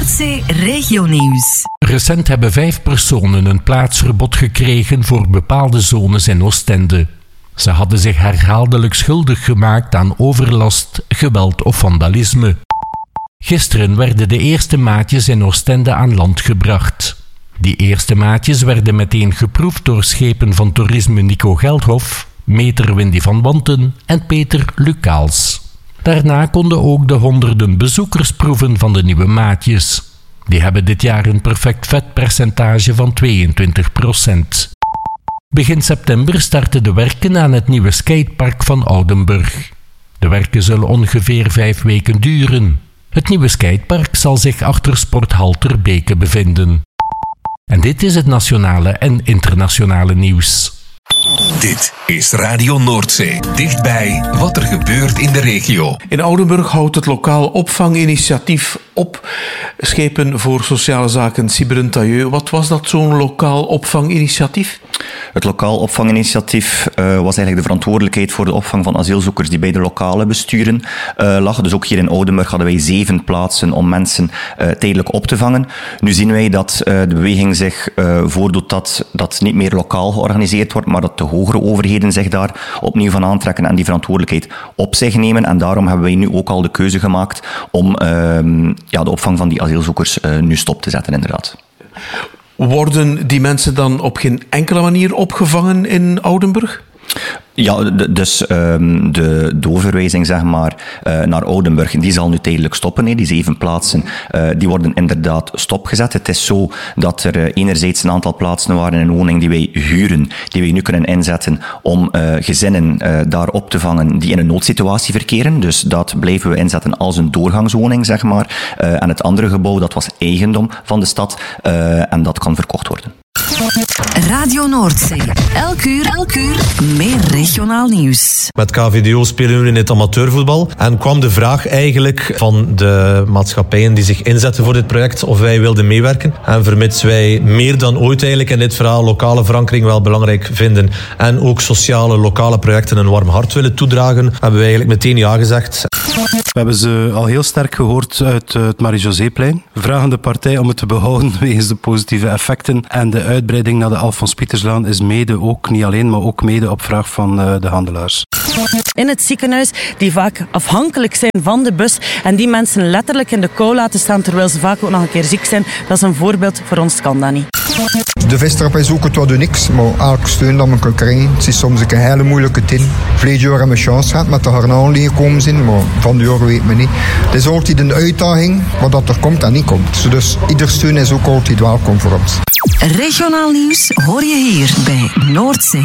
Noordzee Regionieuws. Recent hebben 5 personen een plaatsverbod gekregen voor bepaalde zones in Oostende. Ze hadden zich herhaaldelijk schuldig gemaakt aan overlast, geweld of vandalisme. Gisteren werden de eerste maatjes in Oostende aan land gebracht. Die eerste maatjes werden meteen geproefd door schepen van toerisme Nico Geldhof, meter Windy van Wanten en Peter Lucaals. Daarna konden ook de honderden bezoekers proeven van de nieuwe maatjes. Die hebben dit jaar een perfect vetpercentage van 22%. Begin september starten de werken aan het nieuwe skatepark van Oudenburg. De werken zullen ongeveer 5 weken duren. Het nieuwe skatepark zal zich achter sporthal Ter Beke bevinden. En dit is het nationale en internationale nieuws. Dit is Radio Noordzee. Dichtbij wat er gebeurt in de regio. In Oudenburg houdt het lokaal opvanginitiatief op. Schepen voor sociale zaken Cyber-Tailleux. Wat was dat, zo'n lokaal opvanginitiatief? Het lokaal opvanginitiatief was eigenlijk de verantwoordelijkheid voor de opvang van asielzoekers die bij de lokale besturen lag. Dus ook hier in Oudenburg hadden wij 7 plaatsen om mensen tijdelijk op te vangen. Nu zien wij dat de beweging zich voordoet dat niet meer lokaal georganiseerd wordt, maar dat de hogere overheden zich daar opnieuw van aantrekken en die verantwoordelijkheid op zich nemen. En daarom hebben wij nu ook al de keuze gemaakt om de opvang van die asielzoekers nu stop te zetten, inderdaad. Worden die mensen dan op geen enkele manier opgevangen in Oudenburg? Ja, dus de doorverwijzing zeg maar, naar Oudenburg, die zal nu tijdelijk stoppen. Die 7 plaatsen die worden inderdaad stopgezet. Het is zo dat er enerzijds een aantal plaatsen waren in een woning die wij huren, die wij nu kunnen inzetten om gezinnen daar op te vangen die in een noodsituatie verkeren. Dus dat blijven we inzetten als een doorgangswoning, zeg maar. En het andere gebouw, dat was eigendom van de stad en dat kan verkocht worden. Radio Noordzee. Elk uur meer regionaal nieuws. Met KVDO spelen we in het amateurvoetbal. En kwam de vraag eigenlijk van de maatschappijen die zich inzetten voor dit project of wij wilden meewerken. En vermits wij meer dan ooit eigenlijk in dit verhaal lokale verankering wel belangrijk vinden en ook sociale lokale projecten een warm hart willen toedragen, hebben wij eigenlijk meteen ja gezegd. We hebben ze al heel sterk gehoord uit het Marie-Joséplein. We vragen de partij om het te behouden wegens de positieve effecten. En de uitbreiding naar de Alfons Pieterslaan is mede ook, niet alleen, maar ook mede op vraag van de handelaars. In het ziekenhuis, die vaak afhankelijk zijn van de bus en die mensen letterlijk in de kou laten staan terwijl ze vaak ook nog een keer ziek zijn. Dat is een voorbeeld, voor ons kan dat niet. De vistrap is ook het wat niks, maar elke steun dat men kan krijgen, het is soms een hele moeilijke tin. Verleden jaar hebben we chance gehad met de garnalen die gekomen zijn, maar van de jaar weet men niet. Het is altijd een uitdaging, wat dat er komt en niet komt. Dus ieder steun is ook altijd welkom voor ons. Regionaal nieuws hoor je hier bij Noordzee.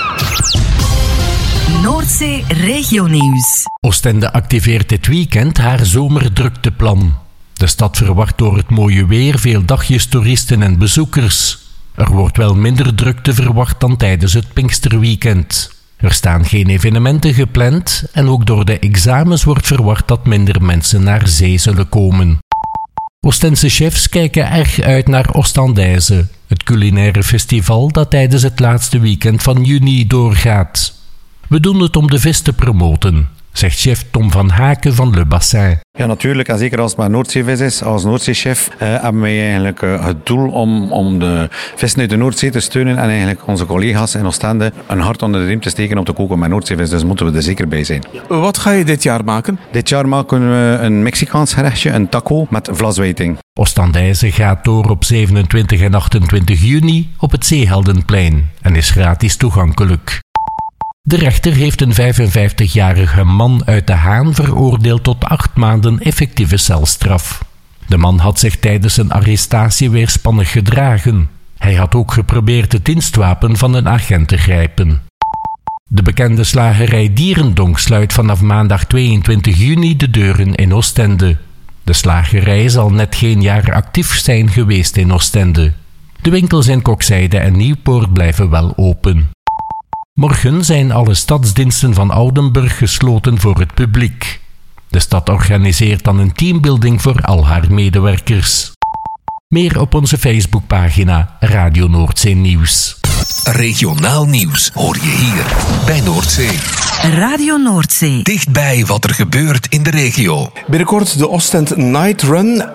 Noordzee Regionieuws. Oostende activeert dit weekend haar zomerdrukteplan. De stad verwacht door het mooie weer veel dagjes toeristen en bezoekers. Er wordt wel minder drukte verwacht dan tijdens het Pinksterweekend. Er staan geen evenementen gepland en ook door de examens wordt verwacht dat minder mensen naar zee zullen komen. Oostense chefs kijken erg uit naar Oostendijze, het culinaire festival dat tijdens het laatste weekend van juni doorgaat. We doen het om de vis te promoten, zegt chef Tom van Haken van Le Bassin. Ja, natuurlijk. En zeker als het maar Noordzeevis is. Als Noordzeechef hebben wij eigenlijk het doel om de vissen uit de Noordzee te steunen en eigenlijk onze collega's in Oostende een hart onder de riem te steken om te koken met Noordzeevis. Dus moeten we er zeker bij zijn. Wat ga je dit jaar maken? Dit jaar maken we een Mexicaans gerechtje, een taco met vlaswijting. Oostendijze gaat door op 27 en 28 juni op het Zeeheldenplein en is gratis toegankelijk. De rechter heeft een 55-jarige man uit De Haan veroordeeld tot 8 maanden effectieve celstraf. De man had zich tijdens zijn arrestatie weerspannig gedragen. Hij had ook geprobeerd het dienstwapen van een agent te grijpen. De bekende slagerij Dierendonk sluit vanaf maandag 22 juni de deuren in Oostende. De slagerij zal net geen jaar actief zijn geweest in Oostende. De winkels in Kokzijde en Nieuwpoort blijven wel open. Morgen zijn alle stadsdiensten van Oudenburg gesloten voor het publiek. De stad organiseert dan een teambuilding voor al haar medewerkers. Meer op onze Facebookpagina Radio Noordzee Nieuws. Regionaal nieuws hoor je hier bij Noordzee. Radio Noordzee. Dichtbij wat er gebeurt in de regio. Binnenkort de Oostend Night Run.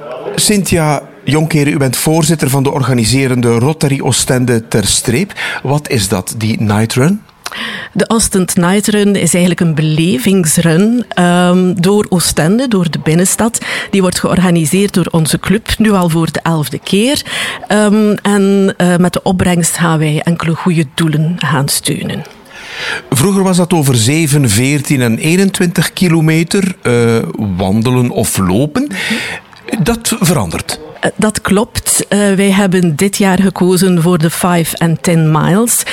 Cynthia Jonckeren, u bent voorzitter van de organiserende Rotary Oostende ter Streep. Wat is dat, die Night Run? De Ostend Night Run is eigenlijk een belevingsrun door Oostende, door de binnenstad. Die wordt georganiseerd door onze club, nu al voor de 11e keer. En met de opbrengst gaan wij enkele goede doelen gaan steunen. Vroeger was dat over 7, 14 en 21 kilometer wandelen of lopen. Dat verandert. Dat klopt. Wij hebben dit jaar gekozen voor de 5 en 10 miles.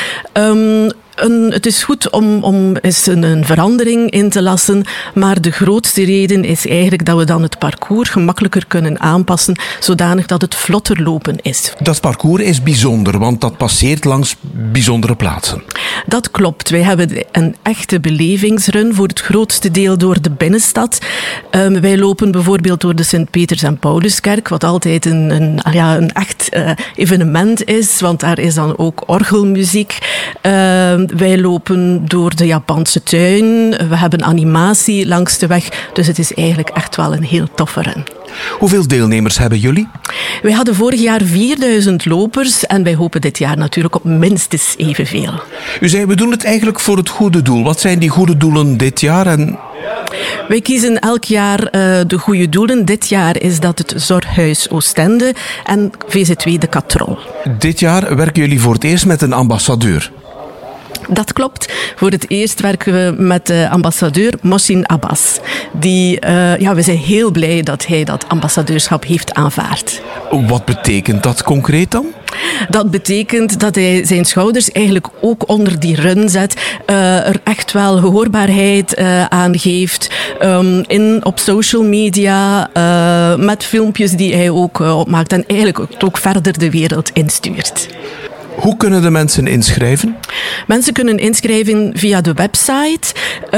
Het is goed om eens een verandering in te lassen, maar de grootste reden is eigenlijk dat we dan het parcours gemakkelijker kunnen aanpassen, zodanig dat het vlotter lopen is. Dat parcours is bijzonder, want dat passeert langs bijzondere plaatsen. Dat klopt. Wij hebben een echte belevingsrun voor het grootste deel door de binnenstad. Wij lopen bijvoorbeeld door de Sint-Peters- en Pauluskerk, wat altijd een echt evenement is, want daar is dan ook orgelmuziek. Wij lopen door de Japanse tuin. We hebben animatie langs de weg. Dus het is eigenlijk echt wel een heel toffe run. Hoeveel deelnemers hebben jullie? Wij hadden vorig jaar 4000 lopers en wij hopen dit jaar natuurlijk op minstens evenveel. U zei, we doen het eigenlijk voor het goede doel. Wat zijn die goede doelen dit jaar? Wij kiezen elk jaar de goede doelen. Dit jaar is dat het Zorghuis Oostende en VZW de Katrol. Dit jaar werken jullie voor het eerst met een ambassadeur. Dat klopt. Voor het eerst werken we met ambassadeur Mohsin Abbas. We zijn heel blij dat hij dat ambassadeurschap heeft aanvaard. Wat betekent dat concreet dan? Dat betekent dat hij zijn schouders eigenlijk ook onder die run zet. Er echt wel gehoorbaarheid aan geeft. Op social media, met filmpjes die hij ook opmaakt. En eigenlijk ook verder de wereld instuurt. Hoe kunnen de mensen inschrijven? Mensen kunnen inschrijven via de website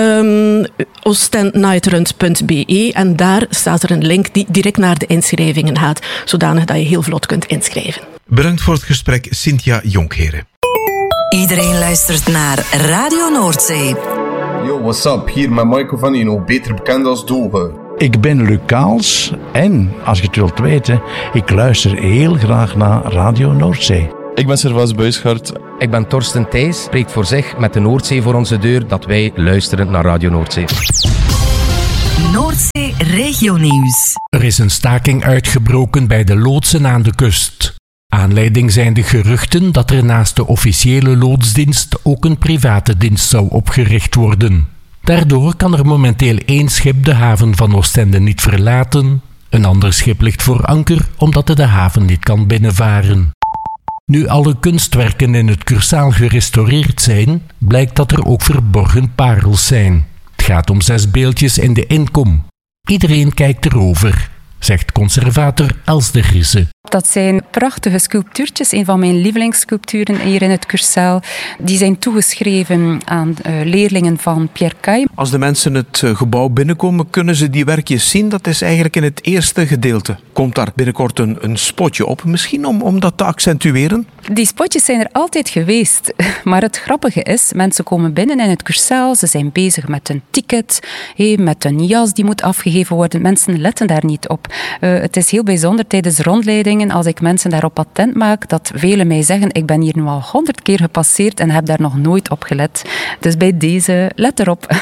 oostendnightruns.be en daar staat er een link die direct naar de inschrijvingen gaat, zodanig dat je heel vlot kunt inschrijven. Bedankt voor het gesprek, Cynthia Jonckeren. Iedereen luistert naar Radio Noordzee. Yo, what's up? Hier met Michael van Ino, beter bekend als Doge. Ik ben Luc Kaals en, als je het wilt weten, ik luister heel graag naar Radio Noordzee. Ik ben Servaas Buisgaard. Ik ben Torsten Thijs. Spreekt voor zich met de Noordzee voor onze deur dat wij luisteren naar Radio Noordzee. Noordzee Regionieuws. Er is een staking uitgebroken bij de loodsen aan de kust. Aanleiding zijn de geruchten dat er naast de officiële loodsdienst ook een private dienst zou opgericht worden. Daardoor kan er momenteel 1 schip de haven van Oostende niet verlaten. Een ander schip ligt voor anker omdat het de haven niet kan binnenvaren. Nu alle kunstwerken in het Cursaal gerestaureerd zijn, blijkt dat er ook verborgen parels zijn. Het gaat om 6 beeldjes in de inkom. Iedereen kijkt erover, zegt conservator Els de Grisse. Dat zijn prachtige sculptuurtjes, een van mijn lievelingssculpturen hier in het Cursaal. Die zijn toegeschreven aan leerlingen van Pierre Caille. Als de mensen het gebouw binnenkomen, kunnen ze die werkjes zien. Dat is eigenlijk in het eerste gedeelte. Komt daar binnenkort een spotje op, misschien om dat te accentueren? Die spotjes zijn er altijd geweest. Maar het grappige is, mensen komen binnen in het Cursaal, ze zijn bezig met een ticket, met een jas die moet afgegeven worden. Mensen letten daar niet op. Het is heel bijzonder tijdens rondleidingen, als ik mensen daarop attent maak, dat velen mij zeggen, ik ben hier nu al 100 keer gepasseerd en heb daar nog nooit op gelet. Dus bij deze, let erop.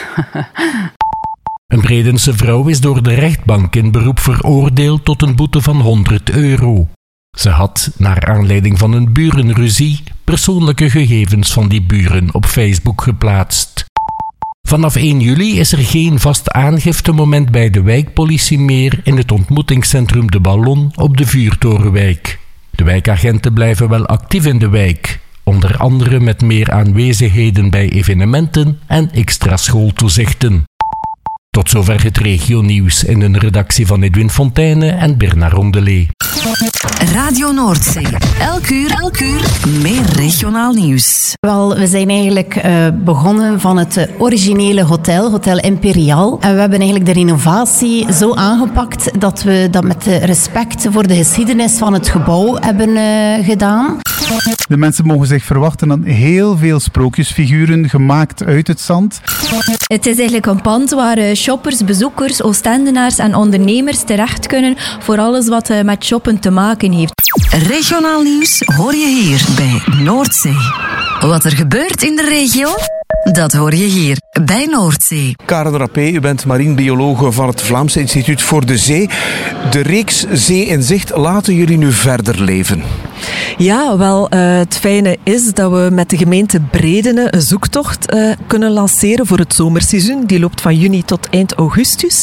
Een Bredense vrouw is door de rechtbank in beroep veroordeeld tot een boete van €100. Ze had, naar aanleiding van een burenruzie, persoonlijke gegevens van die buren op Facebook geplaatst. Vanaf 1 juli is er geen vast aangiftemoment bij de wijkpolitie meer in het ontmoetingscentrum De Ballon op de Vuurtorenwijk. De wijkagenten blijven wel actief in de wijk, onder andere met meer aanwezigheden bij evenementen en extra schooltoezichten. Tot zover het regionieuws in een redactie van Edwin Fonteyne en Bernard Rondelet. Radio Noordzee. Elk uur meer regionaal nieuws. Wel, we zijn eigenlijk begonnen van het originele Hotel Imperial. En we hebben eigenlijk de renovatie zo aangepakt dat we dat met respect voor de geschiedenis van het gebouw hebben gedaan. De mensen mogen zich verwachten aan heel veel sprookjesfiguren gemaakt uit het zand. Het is eigenlijk een pand waar shoppers, bezoekers, Oostendenaars en ondernemers terecht kunnen voor alles wat met shoppen te maken heeft. Regionaal nieuws hoor je hier bij Noordzee. Wat er gebeurt in de regio, dat hoor je hier bij Noordzee. Karen Rappé, u bent marinebiologe van het Vlaams Instituut voor de Zee. De reeks Zee in Zicht laten jullie nu verder leven. Ja, wel, het fijne is dat we met de gemeente Bredene een zoektocht kunnen lanceren voor het zomerseizoen. Die loopt van juni tot eind augustus.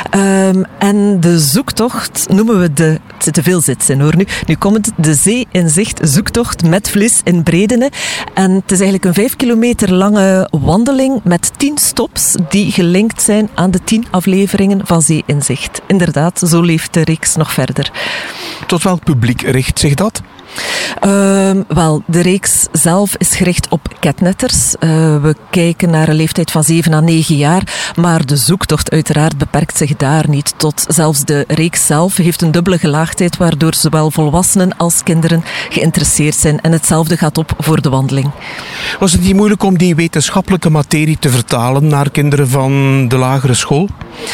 En de zoektocht noemen we er zitten veel zits in hoor nu. Nu komt het de Zee in Zicht zoektocht met Vlis in Bredene. En het is eigenlijk een 5 kilometer lange wandeling met 10 stops die gelinkt zijn aan de 10 afleveringen van Zee in Zicht. Inderdaad, zo leeft de reeks nog verder. Tot welk publiek richt zich dat? Wel, de reeks zelf is gericht op catnetters. We kijken naar een leeftijd van 7 à 9 jaar, maar de zoektocht uiteraard beperkt zich daar niet tot. Zelfs de reeks zelf heeft een dubbele gelaagdheid, waardoor zowel volwassenen als kinderen geïnteresseerd zijn. En hetzelfde gaat op voor de wandeling. Was het niet moeilijk om die wetenschappelijke materie te vertalen naar kinderen van de lagere school?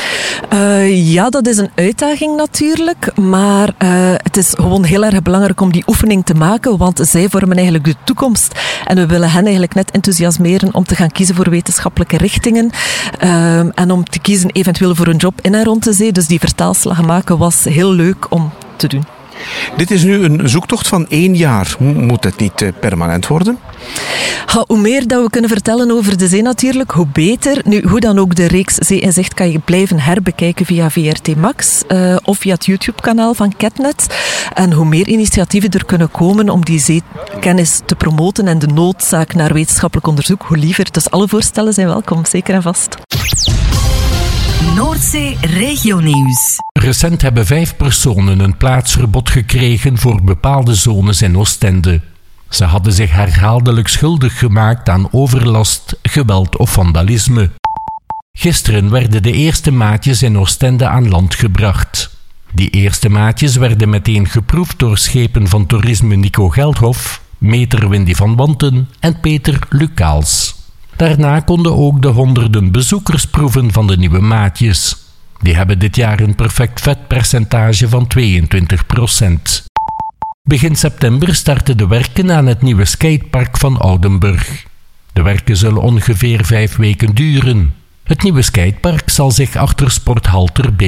Ja, dat is een uitdaging natuurlijk, maar het is gewoon heel erg belangrijk om die oefening te maken, want zij vormen eigenlijk de toekomst. En we willen hen eigenlijk net enthousiasmeren om te gaan kiezen voor wetenschappelijke richtingen en om te kiezen eventueel voor een job in en rond de zee. Dus die vertaalslag maken was heel leuk om te doen. Dit is nu een zoektocht van 1 jaar. Moet het niet permanent worden? Hoe meer dat we kunnen vertellen over de zee natuurlijk, hoe beter. Nu, hoe dan ook de reeks Zee in Zicht kan je blijven herbekijken via VRT Max of via het YouTube-kanaal van Catnet. En hoe meer initiatieven er kunnen komen om die zeekennis te promoten en de noodzaak naar wetenschappelijk onderzoek, hoe liever. Dus alle voorstellen zijn welkom, zeker en vast. Noordzee Regionieuws. Recent hebben 5 personen een plaatsverbod gekregen voor bepaalde zones in Oostende. Ze hadden zich herhaaldelijk schuldig gemaakt aan overlast, geweld of vandalisme. Gisteren werden de eerste maatjes in Oostende aan land gebracht. Die eerste maatjes werden meteen geproefd door schepen van toerisme Nico Geldhof, meter Wendy van Wanten en Peter Lucaals. Daarna konden ook de honderden bezoekers proeven van de nieuwe maatjes. Die hebben dit jaar een perfect vetpercentage van 22%. Begin september starten de werken aan het nieuwe skatepark van Oudenburg. De werken zullen ongeveer 5 weken duren. Het nieuwe skatepark zal zich achter sporthal Ter Beek